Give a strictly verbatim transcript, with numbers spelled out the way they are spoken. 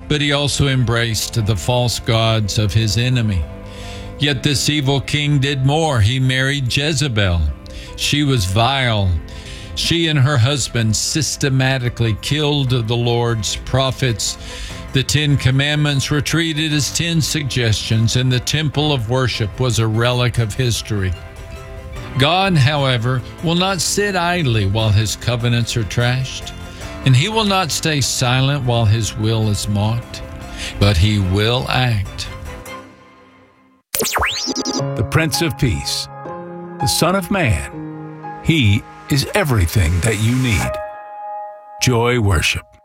but he also embraced the false gods of his enemy. Yet this evil king did more. He married Jezebel. She was vile. She and her husband systematically killed the Lord's prophets. The Ten Commandments were treated as ten suggestions, and the temple of worship was a relic of history. God, however, will not sit idly while his covenants are trashed, and he will not stay silent while his will is mocked, but he will act. The Prince of Peace, the Son of Man. He is everything that you need. Joy Worship.